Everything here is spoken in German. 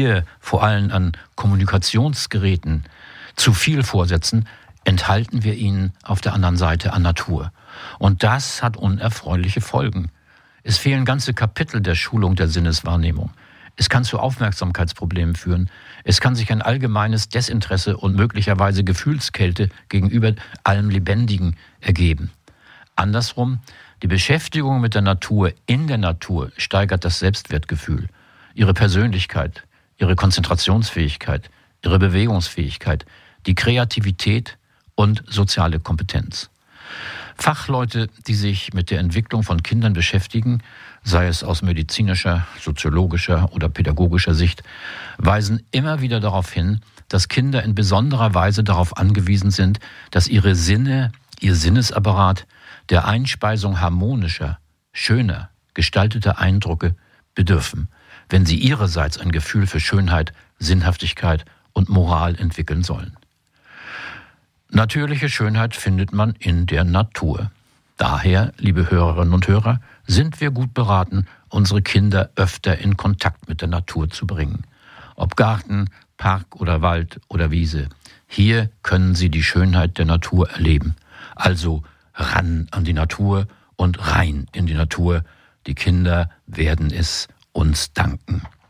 wir vor allem an Kommunikationsgeräten zu viel vorsetzen, enthalten wir ihnen auf der anderen Seite an Natur. Und das hat unerfreuliche Folgen. Es fehlen ganze Kapitel der Schulung der Sinneswahrnehmung. Es kann zu Aufmerksamkeitsproblemen führen. Es kann sich ein allgemeines Desinteresse und möglicherweise Gefühlskälte gegenüber allem Lebendigen ergeben. Andersrum, die Beschäftigung mit der Natur in der Natur steigert das Selbstwertgefühl, ihre Persönlichkeit, ihre Konzentrationsfähigkeit, ihre Bewegungsfähigkeit, die Kreativität und soziale Kompetenz. Fachleute, die sich mit der Entwicklung von Kindern beschäftigen, sei es aus medizinischer, soziologischer oder pädagogischer Sicht, weisen immer wieder darauf hin, dass Kinder in besonderer Weise darauf angewiesen sind, dass ihre Sinne, ihr Sinnesapparat der Einspeisung harmonischer, schöner, gestalteter Eindrücke bedürfen, wenn sie ihrerseits ein Gefühl für Schönheit, Sinnhaftigkeit und Moral entwickeln sollen. Natürliche Schönheit findet man in der Natur. Daher, liebe Hörerinnen und Hörer, sind wir gut beraten, unsere Kinder öfter in Kontakt mit der Natur zu bringen. Ob Garten, Park oder Wald oder Wiese. Hier können sie die Schönheit der Natur erleben. Also ran an die Natur und rein in die Natur. Die Kinder werden es uns danken.